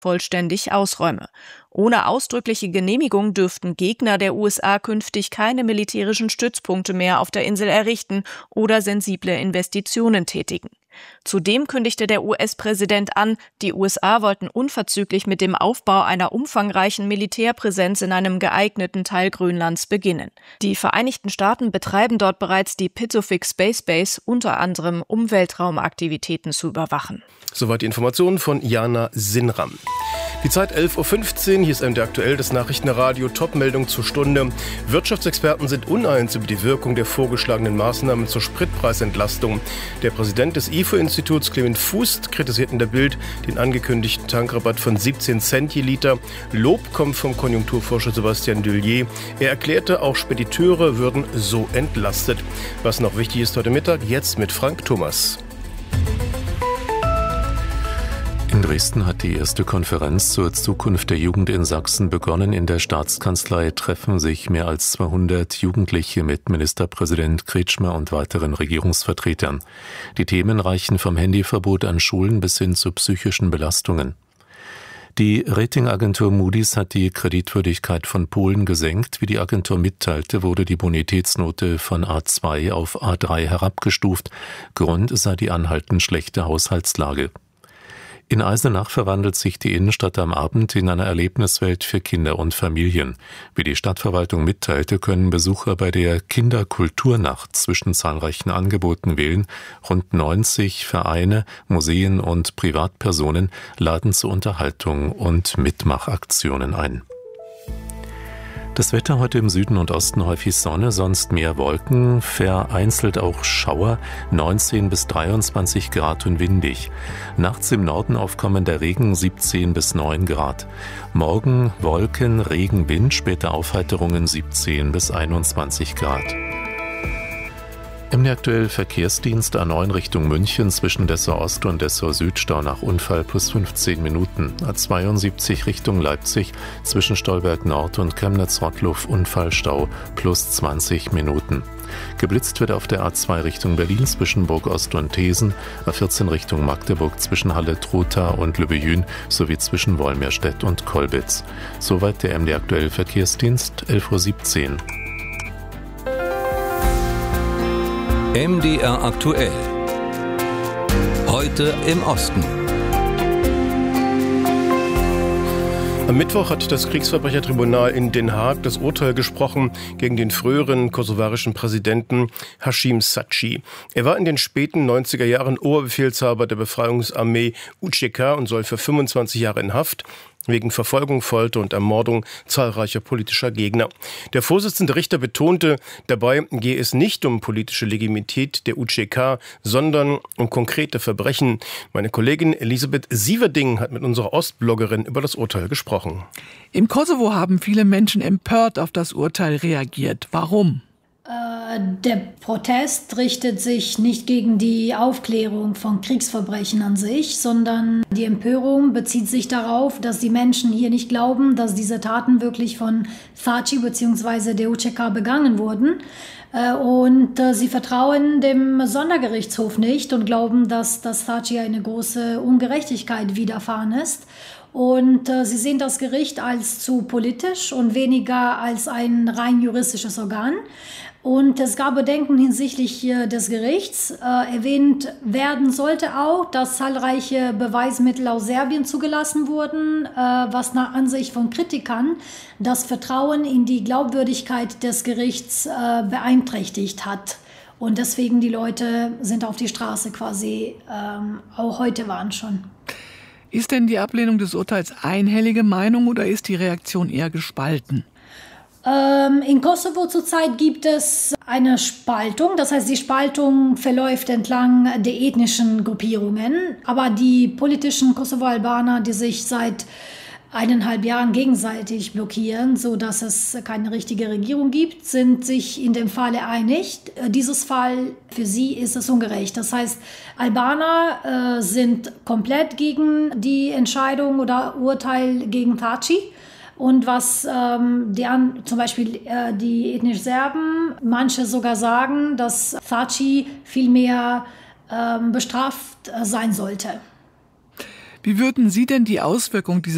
vollständig ausräume. Ohne ausdrückliche Genehmigung dürften Gegner der USA künftig keine militärischen Stützpunkte mehr auf der Insel errichten oder sensible Investitionen tätigen. Zudem kündigte der US-Präsident an, die USA wollten unverzüglich mit dem Aufbau einer umfangreichen Militärpräsenz in einem geeigneten Teil Grönlands beginnen. Die Vereinigten Staaten betreiben dort bereits die Pituffik Space Base, unter anderem um Weltraumaktivitäten zu überwachen. Soweit die Informationen von Jana Sinram. Die Zeit 11.15 Uhr, hier ist MD aktuell, das Nachrichtenradio, Top-Meldung zur Stunde. Wirtschaftsexperten sind uneins über die Wirkung der vorgeschlagenen Maßnahmen zur Spritpreisentlastung. Der Präsident des IFO-Instituts, Clement Fuß, kritisiert in der Bild den angekündigten Tankrabatt von 17 Cent je Liter. Lob kommt vom Konjunkturforscher Sebastian Dullier. Er erklärte, auch Spediteure würden so entlastet. Was noch wichtig ist heute Mittag, jetzt mit Frank Thomas. In Dresden hat die erste Konferenz zur Zukunft der Jugend in Sachsen begonnen. In der Staatskanzlei treffen sich mehr als 200 Jugendliche mit Ministerpräsident Kretschmer und weiteren Regierungsvertretern. Die Themen reichen vom Handyverbot an Schulen bis hin zu psychischen Belastungen. Die Ratingagentur Moody's hat die Kreditwürdigkeit von Polen gesenkt. Wie die Agentur mitteilte, wurde die Bonitätsnote von A2 auf A3 herabgestuft. Grund sei die anhaltend schlechte Haushaltslage. In Eisenach verwandelt sich die Innenstadt am Abend in eine Erlebniswelt für Kinder und Familien. Wie die Stadtverwaltung mitteilte, können Besucher bei der Kinderkulturnacht zwischen zahlreichen Angeboten wählen. Rund 90 Vereine, Museen und Privatpersonen laden zur Unterhaltung und Mitmachaktionen ein. Das Wetter heute im Süden und Osten häufig Sonne, sonst mehr Wolken, vereinzelt auch Schauer, 19 bis 23 Grad und windig. Nachts im Norden aufkommender Regen, 17 bis 9 Grad. Morgen Wolken, Regen, Wind, später Aufheiterungen, 17 bis 21 Grad. Im aktuell Verkehrsdienst A9 Richtung München zwischen Dessau Ost und Dessau Süd Stau nach Unfall plus 15 Minuten. A72 Richtung Leipzig zwischen Stolberg Nord und Chemnitz-Rottluff Unfallstau plus 20 Minuten. Geblitzt wird auf der A2 Richtung Berlin zwischen Burg Ost und Thesen, A14 Richtung Magdeburg zwischen Halle-Trotha und Lübbejün sowie zwischen Wolmirstedt und Kolbitz. Soweit der MD aktuell Verkehrsdienst, 11.17 Uhr. MDR aktuell. Heute im Osten. Am Mittwoch hat das Kriegsverbrechertribunal in Den Haag das Urteil gesprochen gegen den früheren kosovarischen Präsidenten Hashim Thaçi. Er war in den späten 90er Jahren Oberbefehlshaber der Befreiungsarmee UÇK und soll für 25 Jahre in Haft wegen Verfolgung, Folter und Ermordung zahlreicher politischer Gegner. Der Vorsitzende Richter betonte, dabei gehe es nicht um politische Legitimität der UÇK, sondern um konkrete Verbrechen. Meine Kollegin Elisabeth Sieverding hat mit unserer Ostbloggerin über das Urteil gesprochen. Im Kosovo haben viele Menschen empört auf das Urteil reagiert. Warum? Der Protest richtet sich nicht gegen die Aufklärung von Kriegsverbrechen an sich, sondern die Empörung bezieht sich darauf, dass die Menschen hier nicht glauben, dass diese Taten wirklich von Thaçi bzw. der UÇK begangen wurden. Und sie vertrauen dem Sondergerichtshof nicht und glauben, dass Thaçi eine große Ungerechtigkeit widerfahren ist. Und sie sehen das Gericht als zu politisch und weniger als ein rein juristisches Organ. Und es gab Bedenken hinsichtlich des Gerichts. Erwähnt werden sollte auch, dass zahlreiche Beweismittel aus Serbien zugelassen wurden, was nach Ansicht von Kritikern das Vertrauen in die Glaubwürdigkeit des Gerichts beeinträchtigt hat. Und deswegen die Leute sind auf die Straße quasi, auch heute waren schon. Ist denn die Ablehnung des Urteils einhellige Meinung oder ist die Reaktion eher gespalten? In Kosovo zurzeit gibt es eine Spaltung. Das heißt, die Spaltung verläuft entlang der ethnischen Gruppierungen. Aber die politischen Kosovo-Albaner, die sich seit 1,5 Jahren gegenseitig blockieren, sodass es keine richtige Regierung gibt, sind sich in dem Falle einig. Dieses Fall, für sie ist es ungerecht. Das heißt, Albaner sind komplett gegen die Entscheidung oder Urteil gegen Thaçi. Und was zum Beispiel die ethnisch Serben, manche sogar sagen, dass Thaçi viel mehr bestraft sein sollte. Wie würden Sie denn die Auswirkung dieses